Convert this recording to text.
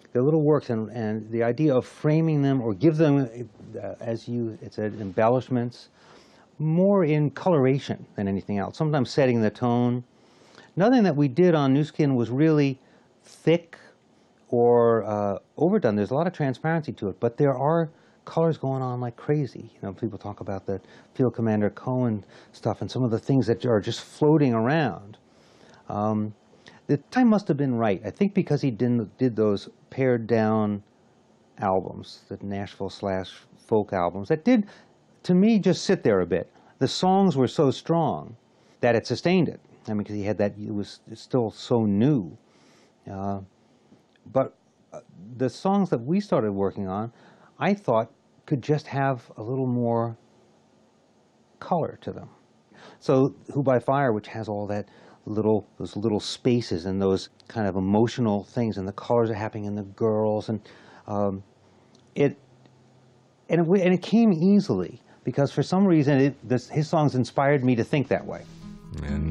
They're little works, and the idea of framing them or give them, as it said, embellishments, more in coloration than anything else, sometimes setting the tone. Nothing that we did on Nu Skin was really thick or overdone. There's a lot of transparency to it, but there are colors going on like crazy. You know, people talk about the Field Commander Cohen stuff and some of the things that are just floating around. The time must have been right, I think, because he did those pared down albums, the Nashville/folk albums, that did, to me, just sit there a bit. The songs were so strong that it sustained it. I mean, because he had that, it was still so new. But the songs that we started working on, I thought could just have a little more color to them. So Who by Fire, which has all that those little spaces and those kind of emotional things, and the colors are happening in the girls, and it came easily because for some reason his songs inspired me to think that way. And